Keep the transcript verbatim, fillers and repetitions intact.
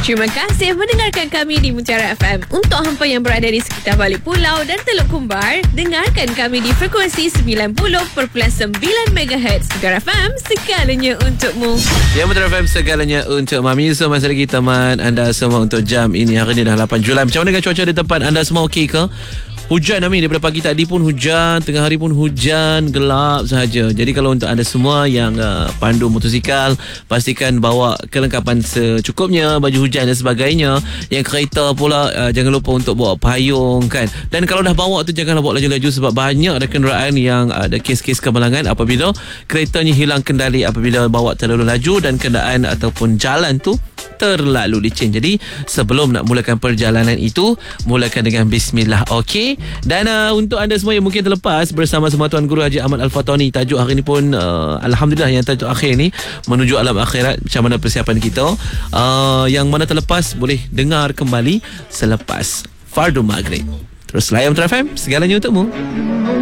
Terima kasih mendengarkan kami di Mutiara F M. Untuk hampa yang berada di sekitar Balik Pulau dan Teluk Kumbar, dengarkan kami di frekuensi sembilan puluh perpuluhan sembilan megahertz. Mutiara F M, segalanya untukmu. Ya, Mutiara F M, segalanya untuk Mami. So, masa lagi teman anda semua untuk jam ini. Hari ini dah lapan Julai. Macam mana dengan cuaca di tempat anda semua, okey ke? Hujan, Amin. Daripada pagi tadi pun hujan, tengah hari pun hujan, gelap sahaja. Jadi kalau untuk anda semua yang uh, pandu motosikal, pastikan bawa kelengkapan secukupnya, baju hujan dan sebagainya. Yang kereta pula, uh, jangan lupa untuk bawa payung, kan. Dan kalau dah bawa tu, janganlah bawa laju-laju, sebab banyak ada kenderaan yang ada kes-kes kemalangan apabila keretanya hilang kendali apabila bawa terlalu laju dan kenderaan ataupun jalan tu terlalu licin. Jadi sebelum nak mulakan perjalanan itu, mulakan dengan bismillah, okey? Dan uh, untuk anda semua yang mungkin terlepas bersama sama Tuan Guru Haji Ahmad Al-Fatani, tajuk hari ni pun uh, Alhamdulillah, yang tajuk akhir ni menuju alam akhirat. Macam mana persiapan kita, uh, yang mana terlepas boleh dengar kembali selepas Fardu Maghrib. Terus layan Mutiara F M, segalanya untukmu.